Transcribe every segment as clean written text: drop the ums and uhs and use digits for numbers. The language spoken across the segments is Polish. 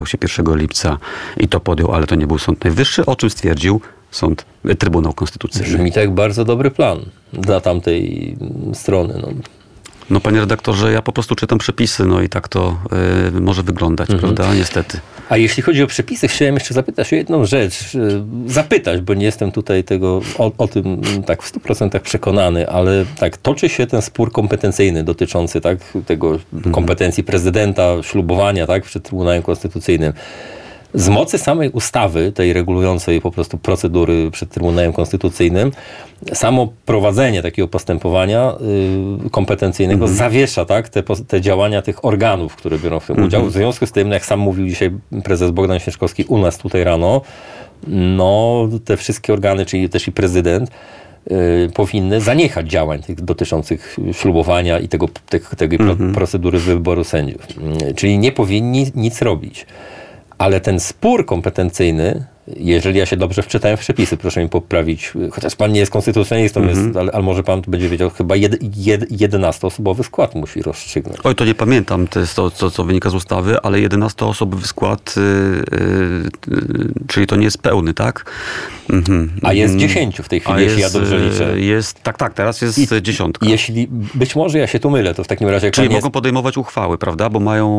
się 1 lipca i to podjął, ale to nie był Sąd Najwyższy, o czym stwierdził Trybunał Konstytucyjny. Brzmi tak bardzo dobry plan dla tamtej strony. No panie redaktorze, ja po prostu czytam przepisy, no i tak to może wyglądać, prawda? Niestety. A jeśli chodzi o przepisy, chciałem jeszcze zapytać o jedną rzecz. Bo nie jestem tutaj o tym tak w 100% przekonany, ale tak toczy się ten spór kompetencyjny dotyczący tego kompetencji prezydenta, ślubowania przed Trybunałem Konstytucyjnym. Z mocy samej ustawy, tej regulującej po prostu procedury przed Trybunałem Konstytucyjnym, samo prowadzenie takiego postępowania kompetencyjnego zawiesza te działania tych organów, które biorą w tym udział. W związku z tym, jak sam mówił dzisiaj prezes Bogdan Święczkowski u nas tutaj rano, te wszystkie organy, czyli też i prezydent, powinny zaniechać działań tych dotyczących ślubowania i tej procedury wyboru sędziów. Czyli nie powinni nic robić. Ale ten spór kompetencyjny, jeżeli ja się dobrze wczytałem w przepisy, proszę mi poprawić, chociaż pan nie jest konstytucjonalistą, ale może pan będzie wiedział, chyba 11-osobowy skład musi rozstrzygnąć. Oj, to nie pamiętam, to jest to, co wynika z ustawy, ale 11-osobowy skład, czyli to nie jest pełny, tak? A jest 10 w tej chwili, jeśli ja dobrze liczę. Tak, teraz jest 10. Jeśli, być może ja się tu mylę, to w takim razie... Czyli mogą podejmować uchwały, prawda? Bo mają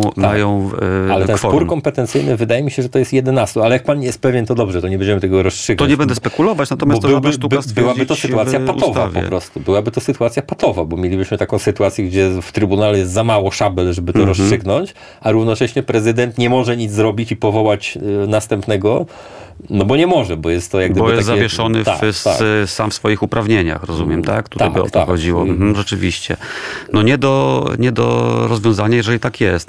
ale ten kworum. Spór kompetencyjny, wydaje mi się, że to jest 11, ale jak pan nie jest pewien, to dobrze, to nie będziemy tego rozstrzygać. To nie będę spekulować, natomiast to żadna sztuka byłaby to sytuacja patowa po prostu. Byłaby to sytuacja patowa, bo mielibyśmy taką sytuację, gdzie w Trybunale jest za mało szabel, żeby to rozstrzygnąć, a równocześnie prezydent nie może nic zrobić i powołać następnego, bo nie może, bo jest to jak gdyby jest zawieszony sam w swoich uprawnieniach, rozumiem, tak? Tutaj by o to chodziło. Rzeczywiście. No nie do rozwiązania, jeżeli tak jest.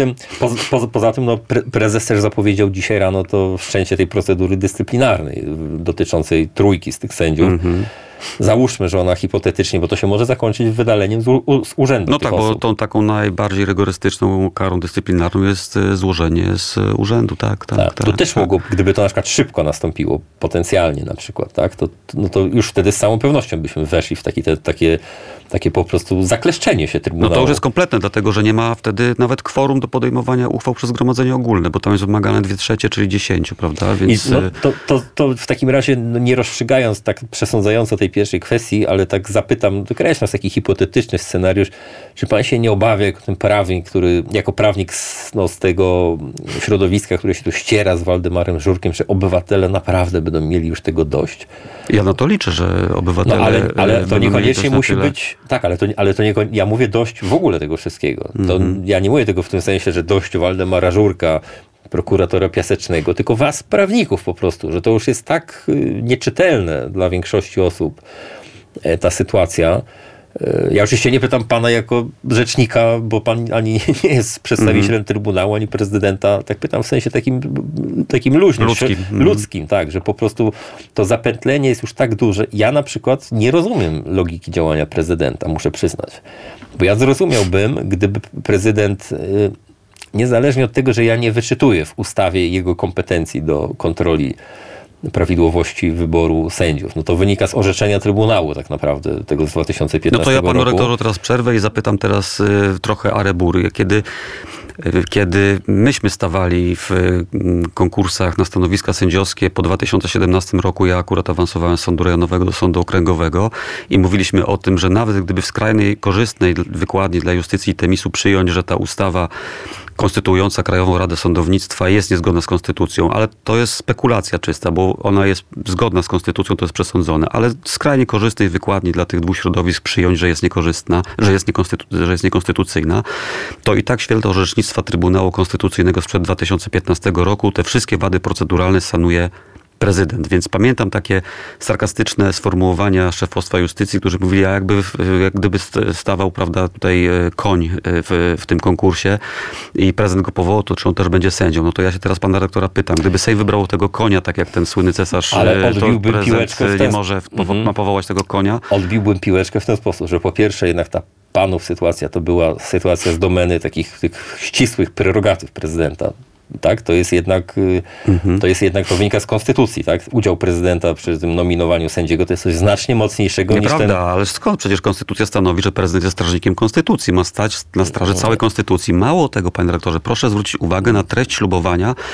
Poza tym prezes też zapowiedział dzisiaj rano to wszczęcie tej procedury dyscyplinarnej dotyczącej trójki z tych sędziów. Załóżmy, że ona hipotetycznie, bo to się może zakończyć wydaleniem z urzędu. No tak, osób. Bo tą taką najbardziej rygorystyczną karą dyscyplinarną jest złożenie z urzędu, tak. To też mogło, gdyby to na przykład szybko nastąpiło, potencjalnie na przykład, tak, to już wtedy z całą pewnością byśmy weszli w takie po prostu zakleszczenie się Trybunału. No to już jest kompletne, dlatego że nie ma wtedy nawet kworum do podejmowania uchwał przez zgromadzenie ogólne, bo tam jest wymagane 2/3, czyli 10, prawda? Więc... To w takim razie, nie rozstrzygając tak przesądzająco tej pierwszej kwestii, ale tak zapytam, wykreślając taki hipotetyczny scenariusz, czy pan się nie obawia jako ten prawnik, który jako prawnik z tego środowiska, które się tu ściera z Waldemarem Żurkiem, że obywatele naprawdę będą mieli już tego dość? Ja na to liczę, że obywatele... ale to niekoniecznie musi być... Tak, ale to niekoniecznie... Ja mówię dość w ogóle tego wszystkiego. Ja nie mówię tego w tym sensie, że dość Waldemara Żurka, prokuratora Piasecznego, tylko was, prawników po prostu, że to już jest tak nieczytelne dla większości osób ta sytuacja. Ja oczywiście nie pytam pana jako rzecznika, bo pan ani nie jest przedstawicielem Trybunału, ani prezydenta. Tak pytam w sensie takim ludzkim, tak, że po prostu to zapętlenie jest już tak duże. Ja na przykład nie rozumiem logiki działania prezydenta, muszę przyznać. Bo ja zrozumiałbym, gdyby prezydent... Niezależnie od tego, że ja nie wyczytuję w ustawie jego kompetencji do kontroli prawidłowości wyboru sędziów. To wynika z orzeczenia Trybunału tak naprawdę, tego z 2015 roku. No to ja panu rektorze teraz przerwę i zapytam teraz trochę arebury. Kiedy myśmy stawali w konkursach na stanowiska sędziowskie po 2017 roku, ja akurat awansowałem z sądu rejonowego do sądu okręgowego i mówiliśmy o tym, że nawet gdyby w skrajnej, korzystnej wykładni dla justycji i temisu przyjąć, że ta ustawa konstytuująca Krajową Radę Sądownictwa jest niezgodna z konstytucją, ale to jest spekulacja czysta, bo ona jest zgodna z konstytucją, to jest przesądzone, ale skrajnie korzystnej wykładni dla tych dwóch środowisk przyjąć, że jest niekorzystna, że jest niekonstytucyjna, to i tak święto orzecznictwa Trybunału Konstytucyjnego sprzed 2015 roku te wszystkie wady proceduralne sanuje prezydent. Więc pamiętam takie sarkastyczne sformułowania szefostwa justycji, którzy mówili, jak gdyby stawał, prawda, tutaj koń w tym konkursie i prezydent go powołał, to czy on też będzie sędzią? No to ja się teraz pana rektora pytam, gdyby Sejm wybrał tego konia, tak jak ten słynny cesarz, ale to prezydent nie może powołać tego konia? Odbiłbym piłeczkę w ten sposób, że po pierwsze jednak ta panów sytuacja to była sytuacja z domeny takich tych ścisłych prerogatyw prezydenta. tak? To wynika z konstytucji, tak? Udział prezydenta przy tym nominowaniu sędziego to jest coś znacznie mocniejszego Nieprawda, ale skąd? Przecież konstytucja stanowi, że prezydent jest strażnikiem konstytucji, ma stać na straży całej konstytucji. Mało tego, panie redaktorze, proszę zwrócić uwagę na treść ślubowania